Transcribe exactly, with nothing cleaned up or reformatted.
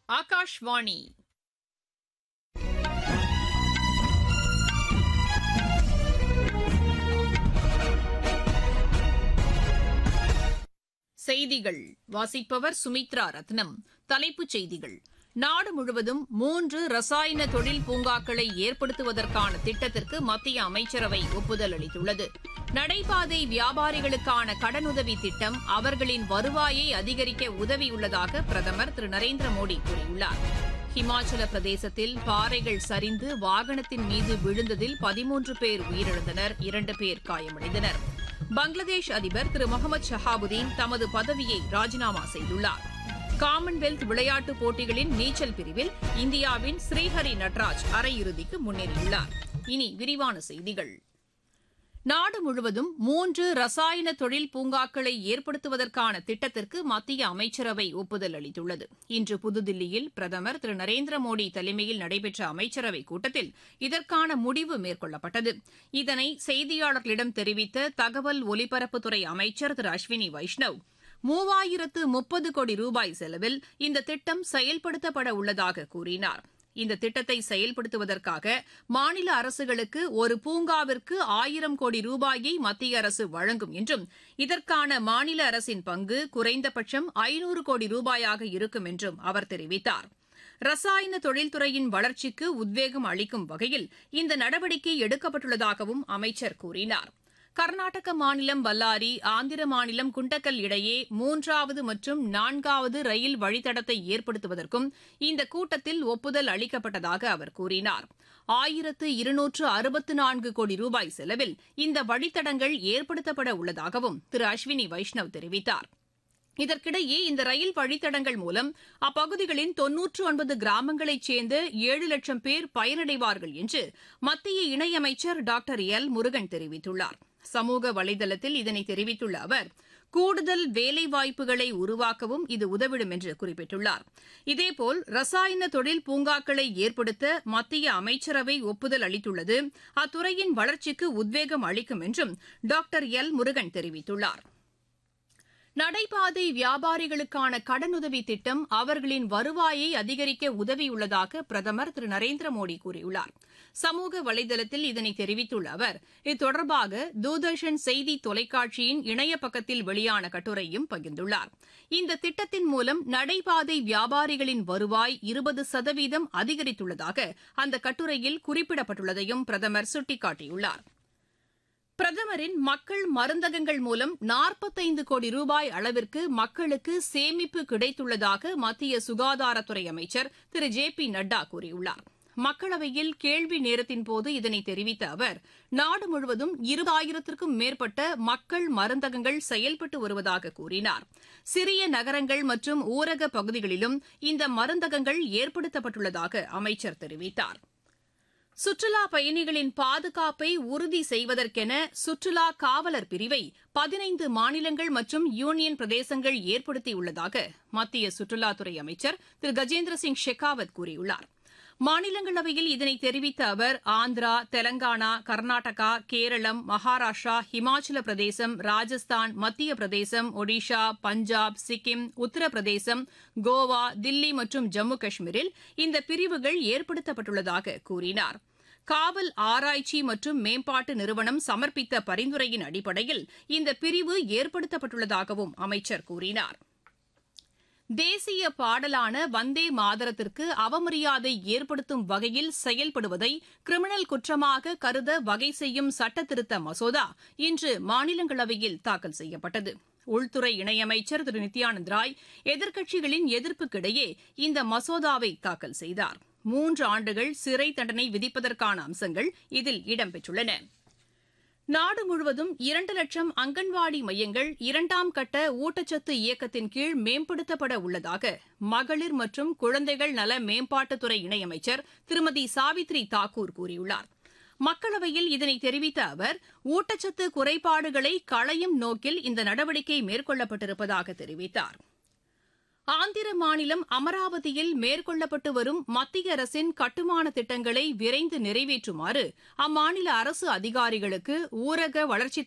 ஆகாஷ்வாணி செய்திகள் வாசிப்பவர் சுமித்ரா ரத்னம். தலைப்புச் செய்திகள்: நாடு முழுவதும் மூன்று ரசாயன தொழில் பூங்காக்களை ஏற்படுத்துவதற்கான திட்டத்திற்கு மத்திய அமைச்சரவை ஒப்புதல் அளித்துள்ளது. நடைபாதை வியாபாரிகளுக்கான கடனுதவி திட்டம் அவர்களின் வருவாயை அதிகரிக்க உதவியுள்ளதாக பிரதமர் திரு நரேந்திர மோடி கூறியுள்ளார். ஹிமாச்சல பிரதேசத்தில் பாறைகள் சரிந்து வாகனத்தின் மீது விழுந்ததில் பதிமூன்று பேர் உயிரிழந்தனர், இரண்டு பேர் காயமடைந்தனர். பங்களாதேஷ் அதிபர் திரு முகமது ஷஹாபுதீன் தமது பதவியை ராஜினாமா செய்துள்ளார். காமன்வெல்த் விளையாட்டுப் போட்டிகளின் நீச்சல் பிரிவில் இந்தியாவின் ஸ்ரீஹரி நட்ராஜ் அரையிறுதிக்கு முன்னேறியுள்ளார். இனி விரிவான செய்திகள். நாடு முழுவதும் மூன்று ரசாயன தொழில் பூங்காக்களை ஏற்படுத்துவதற்கான திட்டத்திற்கு மத்திய அமைச்சரவை ஒப்புதல் அளித்துள்ளது. இன்று புதுதில்லியில் பிரதமர் திரு நரேந்திர மோடி தலைமையில் நடைபெற்ற அமைச்சரவைக் கூட்டத்தில் இதற்கான முடிவு மேற்கொள்ளப்பட்டது. இதனை செய்தியாளர்களிடம் தெரிவித்த தகவல் ஒலிபரப்புத்துறை அமைச்சர் திரு அஸ்வினி வைஷ்ணவ், மூவாயிரத்து முப்பது கோடி ரூபாய் செலவில் இந்த திட்டம் செயல்படுத்தப்பட உள்ளதாக கூறினார். இந்த திட்டத்தை செயல்படுத்துவதற்காக மாநில அரசுகளுக்கு ஒரு பூங்காவிற்கு ஆயிரம் கோடி ரூபாயை மத்திய அரசு வழங்கும் என்றும், இதற்கான மாநில அரசின் பங்கு குறைந்தபட்சம் ஐநூறு கோடி ரூபாயாக இருக்கும் என்றும் அவர் தெரிவித்தார். ரசாயன தொழில்துறையின் வளர்ச்சிக்கு உத்வேகம் அளிக்கும் வகையில் இந்த நடவடிக்கை எடுக்கப்பட்டுள்ளதாகவும் அமைச்சர் கூறினார். கர்நாடக மாநிலம் பல்லாரி, ஆந்திர மாநிலம் குண்டக்கல் இடையே மூன்றாவது மற்றும் நான்காவது ரயில் வழித்தடத்தை ஏற்படுத்துவதற்கும் இந்த கூட்டத்தில் ஒப்புதல் அளிக்கப்பட்டதாக அவர் கூறினார். ஆயிரத்து இருநூற்று அறுபத்து நான்கு கோடி ரூபாய் செலவில் இந்த வழித்தடங்கள் ஏற்படுத்தப்பட உள்ளதாகவும் திரு அஸ்வினி வைஷ்ணவ் தெரிவித்தார். இதற்கிடையே இந்த ரயில் வழித்தடங்கள் மூலம் அப்பகுதிகளின் தொன்னூற்று ஒன்பது கிராமங்களைச் சேர்ந்த ஏழு லட்சம் பேர் பயனடைவார்கள் என்று மத்திய இணையமைச்சர் டாக்டர் எல் முருகன் தெரிவித்துள்ளார். சமூக வலைதளத்தில் இதனை தெரிவித்துள்ள அவர், கூடுதல் வேலைவாய்ப்புகளை உருவாக்கவும் இது உதவிடும் என்று குறிப்பிட்டுள்ளார். இதேபோல் ரசாயன தொழில் பூங்காக்களை ஏற்படுத்த மத்திய அமைச்சரவை ஒப்புதல் அளித்துள்ளது அத்துறையின் வளர்ச்சிக்கு உத்வேகம் அளிக்கும் என்றும் டாக்டர் எல் முருகன் தெரிவித்துள்ளார். நடைபாதை வியாபாரிகளுக்கான கடனுதவி திட்டம் அவர்களின் வருவாயை அதிகரிக்க உதவியுள்ளதாக பிரதமர் திரு நரேந்திர மோடி கூறியுள்ளார். சமூக வலைதளத்தில் இதனை தெரிவித்துள்ள அவர், இது தொடர்பாக தூர்தர்ஷன் செய்தி தொலைக்காட்சியின் இணைய பக்கத்தில் வெளியான கட்டுரையும் பகிர்ந்துள்ளார். இந்த திட்டத்தின் மூலம் நடைபாதை வியாபாரிகளின் வருவாய் இருபது சதவீதம் அதிகரித்துள்ளதாக அந்த கட்டுரையில் குறிப்பிடப்பட்டுள்ளதையும் பிரதமர் சுட்டிக்காட்டியுள்ளார். பிரதமரின் மக்கள் மருந்தகங்கள் மூலம் நாற்பத்தைந்து கோடி ரூபாய் அளவிற்கு மக்களுக்கு சேமிப்பு கிடைத்துள்ளதாக மத்திய சுகாதாரத்துறை அமைச்சர் திரு ஜே பி நட்டா கூறியுள்ளார். மக்களவையில் கேள்வி நேரத்தின்போது இதனை தெரிவித்த அவர், நாடு முழுவதும் இருபதாயிரத்திற்கும் மேற்பட்ட மக்கள் மருந்தகங்கள் செயல்பட்டு வருவதாக கூறினார். சிறிய நகரங்கள் மற்றும் ஊரக பகுதிகளிலும் இந்த மருந்தகங்கள் ஏற்படுத்தப்பட்டுள்ளதாக அமைச்சர் தெரிவித்தார். சுற்றுலா பயணிகளின் பாதுகாப்பை உறுதி செய்வதற்கென சுற்றுலா காவலர் பிரிவை பதினைந்து மாநிலங்கள் மற்றும் யூனியன் பிரதேசங்கள் ஏற்படுத்தியுள்ளதாக மத்திய சுற்றுலாத்துறை அமைச்சர் திரு கஜேந்திர சிங் ஷெகாவத் கூறியுள்ளார். மாநிலங்களவையில் இதனை தெரிவித்த அவர், ஆந்திரா, தெலங்கானா, கர்நாடகா, கேரளம், மகாராஷ்டிரா, ஹிமாச்சல பிரதேசம், ராஜஸ்தான், மத்திய பிரதேசம், ஒடிஷா, பஞ்சாப், சிக்கிம், உத்தரப்பிரதேசம், கோவா, தில்லி மற்றும் ஜம்மு காஷ்மீரில் இந்த பிரிவுகள் ஏற்படுத்தப்பட்டுள்ளதாக கூறினார். காவல் ஆராய்ச்சி மற்றும் மேம்பாட்டு நிறுவனம் சமர்ப்பித்த பரிந்துரையின் அடிப்படையில் இந்த பிரிவு ஏற்படுத்தப்பட்டுள்ளதாகவும் அமைச்சர் கூறினார். தேசிய பாடலான வந்தே மாதரத்திற்கு அவமரியாதை ஏற்படுத்தும் வகையில் செயல்படுவதை கிரிமினல் குற்றமாக கருத வகை செய்யும் சட்டத்திருத்த மசோதா இன்று மாநிலங்களவையில் தாக்கல் செய்யப்பட்டது. உள்துறை இணையமைச்சர் திரு நித்யானந்த் ராய் எதிர்க்கட்சிகளின் எதிர்ப்புக்கிடையே இந்த மசோதாவை தாக்கல் செய்தார். மூன்று ஆண்டுகள் சிறை தண்டனை விதிப்பதற்கான அம்சங்கள் இதில் இடம்பெற்றுள்ளன. நாடு முழுவதும் இரண்டு லட்சம் அங்கன்வாடி மையங்கள் இரண்டாம் கட்ட ஊட்டச்சத்து இயக்கத்தின் கீழ் மேம்படுத்தப்பட உள்ளதாக மகளிர் மற்றும் குழந்தைகள் நல மேம்பாட்டுத்துறை இணையமைச்சர் திருமதி சாவித்ரி தாக்கூர் கூறியுள்ளார். மக்களவையில் இதனை தெரிவித்த அவர், ஊட்டச்சத்து குறைபாடுகளை களையும் நோக்கில் இந்த நடவடிக்கை மேற்கொள்ளப்பட்டிருப்பதாக தெரிவித்தார். ஆந்திர மாநிலம் அமராவதியில் மேற்கொள்ளப்பட்டு வரும் மத்திய அரசின் கட்டுமான திட்டங்களை விரைந்து நிறைவேற்றுமாறு அம்மாநில அரசு அதிகாரிகளுக்கு ஊரக வளர்ச்சித்